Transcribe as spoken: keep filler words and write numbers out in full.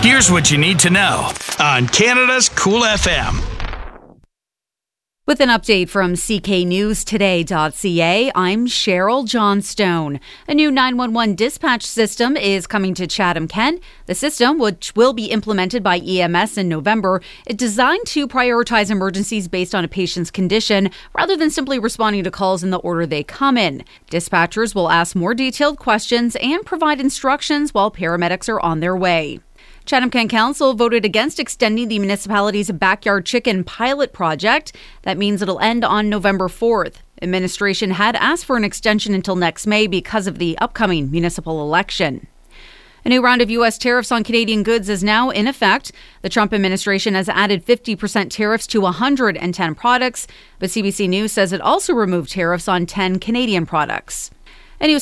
Here's what you need to know on Canada's Cool F M. With an update from C K News Today dot C A, I'm Cheryl Johnstone. A new nine one one dispatch system is coming to Chatham-Kent. The system, which will be implemented by E M S in November, is designed to prioritize emergencies based on a patient's condition rather than simply responding to calls in the order they come in. Dispatchers will ask more detailed questions and provide instructions while paramedics are on their way. Chatham-Kent Council voted against extending the municipality's backyard chicken pilot project. That means it'll end on November fourth. Administration had asked for an extension until next May because of the upcoming municipal election. A new round of U S tariffs on Canadian goods is now in effect. The Trump administration has added fifty percent tariffs to one hundred ten products, but C B C News says it also removed tariffs on ten Canadian products.